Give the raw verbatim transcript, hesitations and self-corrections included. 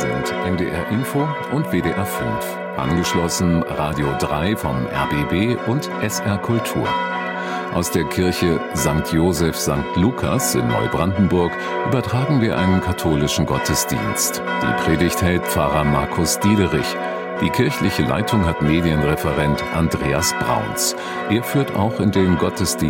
sind N D R Info und W D R fünf. Angeschlossen Radio drei vom R B B und S R Kultur. Aus der Kirche Sankt Joseph Sankt Lukas in Neubrandenburg übertragen wir einen katholischen Gottesdienst. Die Predigt hält Pfarrer Markus Diederich. Die kirchliche Leitung hat Medienreferent Andreas Brauns. Er führt auch in den Gottesdienst